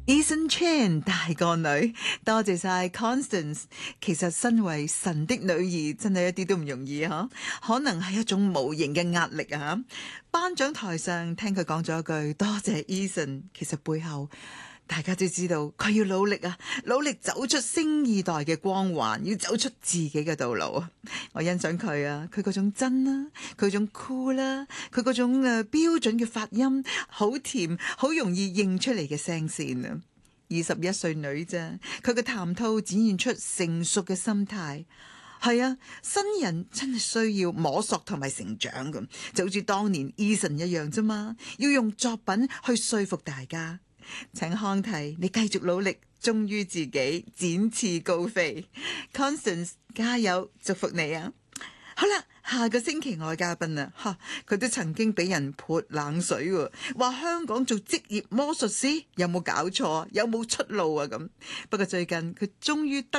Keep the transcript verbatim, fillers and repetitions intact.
Eason Chan 大個女，多謝晒 Constance。其實身為神的女兒，真係一啲都唔容易嗬，可能係一種無形嘅壓力啊！頒獎台上聽佢講咗一句多謝 Eason，其實背後大家都知道佢要努力啊，努力走出星二代嘅光環，要走出自己嘅道路啊！我欣賞佢啊，佢嗰種真啦，佢嗰種 cool 啦，佢嗰種誒標準嘅發音，好甜，好容易認出嚟嘅聲線啊！二十一歲女啫，佢嘅談吐展現出成熟嘅心態。係啊，新人真係需要摸索同埋成長咁，就好似當年 Eason 一樣啫嘛，要用作品去說服大家。請康提，你繼續努力，忠於自己，展翅高飛。Constance 加油，祝福你啊！好啦，下個星期我嘅嘉賓啊，吓佢都曾經俾人潑冷水喎，話香港做職業魔術師有冇搞錯，有冇出路啊咁。不過最近佢終於得